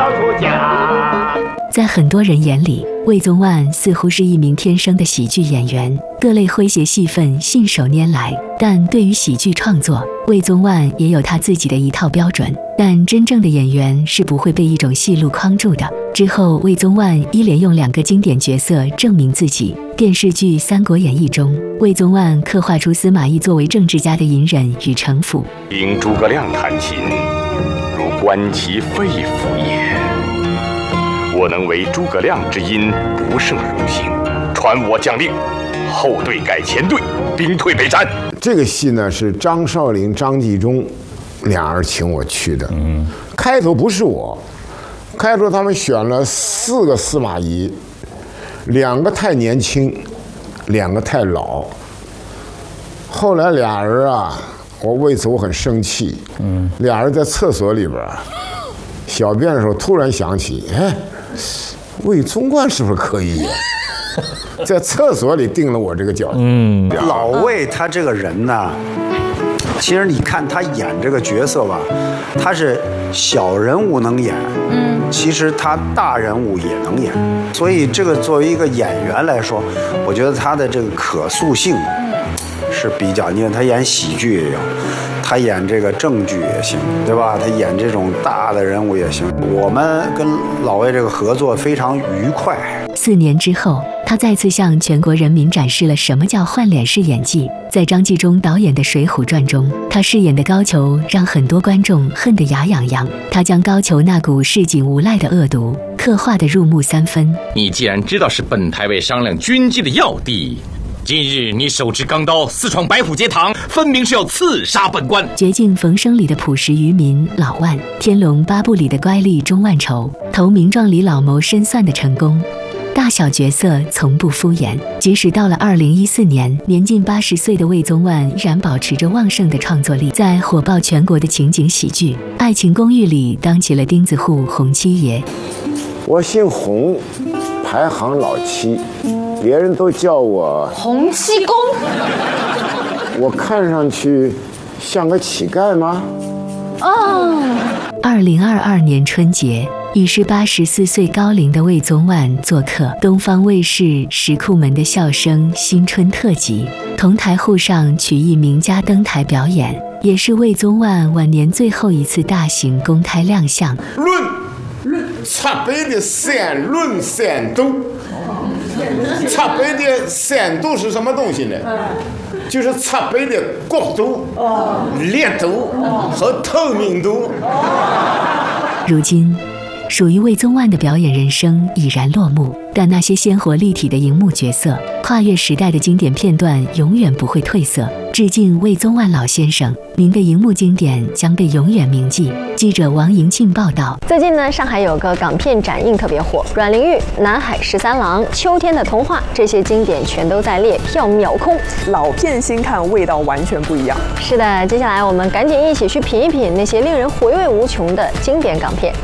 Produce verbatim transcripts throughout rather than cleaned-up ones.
要出家。 在很多人眼里，魏宗万似乎是一名天生的喜剧演员，各类诙谐戏份信手拈来。但对于喜剧创作，魏宗万也有他自己的一套标准。但真正的演员是不会被一种戏路框住的。之后，魏宗万一连用两个经典角色证明自己。电视剧《三国演义》中，魏宗万刻画出司马懿作为政治家的隐忍与城府。 听诸葛亮弹琴，如观其肺腑也。我能为诸葛亮之音，不胜荣幸。传我将令，后队改前队，兵退北山。 这个戏呢是张少林、张纪中俩人请我去的。嗯，开头不是我，开头他们选了四个司马懿，两个太年轻，两个太老。后来俩人啊，我为此我很生气。嗯，俩人在厕所里边小便的时候，突然想起，哎，魏宗万是不是可以演？在厕所里定了我这个角色。 嗯，老魏他这个人呢，其实你看他演这个角色吧，他是小人物能演，嗯，其实他大人物也能演。所以这个作为一个演员来说，我觉得他的这个可塑性是比较，因为他演喜剧也有，他演这个正剧也行，对吧？他演这种大的人物也行。我们跟老魏这个合作非常愉快。 四年之后，他再次向全国人民展示了什么叫换脸式演技。在张纪中导演的《水浒传》中，他饰演的高俅让很多观众恨得牙痒痒。他将高俅那股市井无赖的恶毒刻画得入木三分。 你既然知道是本太尉商量军机的要地，今日你手持钢刀私闯白虎节堂，分明是要刺杀本官。 绝境逢生里的朴实渔民老万，天龙八部里的乖戾钟万仇，投名状里老谋深算的成功。大小角色从不敷衍，即使到了二零一四年，年近八十岁的魏宗万依然保持着旺盛的创作力，在火爆全国的情景喜剧《爱情公寓》里当起了钉子户洪七爷。 我姓洪，排行老七，别人都叫我洪七公。 我看上去像个乞丐吗？ 哦。 二零二二年春节，已是八十四岁高龄的魏宗万做客东方卫视《石库门的笑声》新春特辑，同台沪上曲艺名家登台表演，也是魏宗万晚年最后一次大型公开亮相。 论论插杯的闪论闪度，插杯的闪度是什么东西呢？就是插杯的角度、烈度和透明度。 如今，属于魏宗万的表演人生已然落幕，但那些鲜活立体的荧幕角色、跨越时代的经典片段永远不会褪色。致敬魏宗万老先生，您的荧幕经典将被永远铭记。记者王银庆报道。 最近呢，上海有个港片展映特别火，阮玲玉、南海十三郎、秋天的童话，这些经典全都在列，票秒空。 老片新看，味道完全不一样。 是的，接下来我们赶紧一起去品一品那些令人回味无穷的经典港片。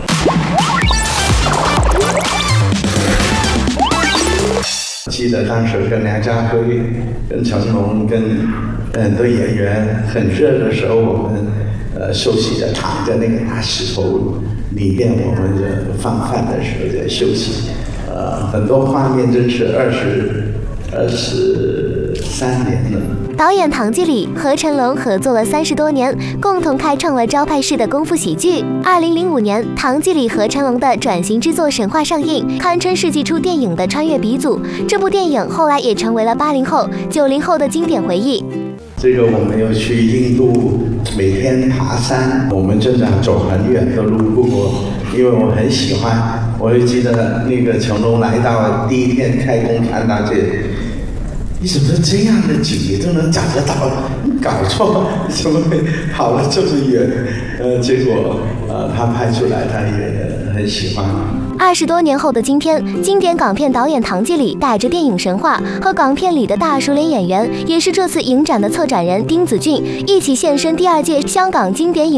记得当时跟梁家辉、跟成龙、跟很多演员很热的时候，我们呃休息的躺在那个大石头里面，我们就放饭的时候在休息。呃，很多画面真是二十二十三年了。 导演唐季礼和成龙合作了三十多年，共同开创了招牌式的功夫喜剧。二零零五年，唐季礼和成龙的转型之作《神话》上映，堪称世纪初电影的穿越鼻祖。这部电影后来也成为了八零后、九零后的经典回忆。 这个我们又去印度，每天爬山，我们真的走很远的路。不过，因为我很喜欢，我就记得那个成龙来到第一天开工看到这。你怎么这样的景你都能找得到？搞错，怎么会跑了这么远？呃，结果呃，他拍出来，他也很喜欢。 二十多年后的今天，经典港片导演唐季礼带着电影《神话》和港片里的大熟脸演员，也是这次影展的策展人丁子俊，一起现身第二届香港经典影